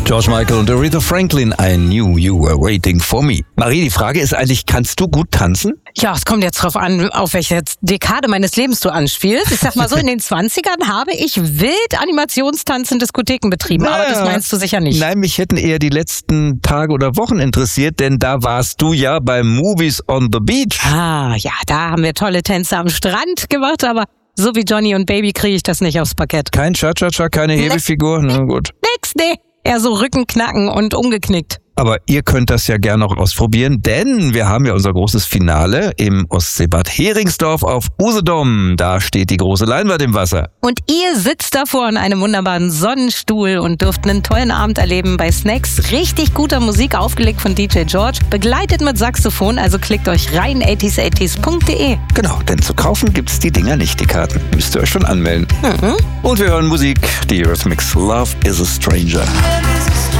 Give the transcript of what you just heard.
George Michael und Aretha Franklin, I knew you were waiting for me. Marie, die Frage ist eigentlich, kannst du gut tanzen? Ja, es kommt jetzt drauf an, auf welche Dekade meines Lebens du anspielst. Ich sag mal so, in den 20ern habe ich wild Animationstanz in Diskotheken betrieben, aber das meinst du sicher nicht. Nein, mich hätten eher die letzten Tage oder Wochen interessiert, denn da warst du ja bei Movies on the Beach. Ah, ja, da haben wir tolle Tänze am Strand gemacht, aber so wie Johnny und Baby kriege ich das nicht aufs Parkett. Kein Cha-Cha-Cha, keine Hebefigur? Na gut. Nee. Eher so Rückenknacken und umgeknickt. Aber ihr könnt das ja gerne noch ausprobieren, denn wir haben ja unser großes Finale im Ostseebad Heringsdorf auf Usedom. Da steht die große Leinwand im Wasser. Und ihr sitzt davor in einem wunderbaren Sonnenstuhl und dürft einen tollen Abend erleben bei Snacks. Richtig guter Musik, aufgelegt von DJ George, begleitet mit Saxophon, also klickt euch rein, 80s80s.de. Genau, denn zu kaufen gibt's die Dinger nicht, die Karten. Müsst ihr euch schon anmelden. Und wir hören Musik, die Eurythmics, Love is a Stranger.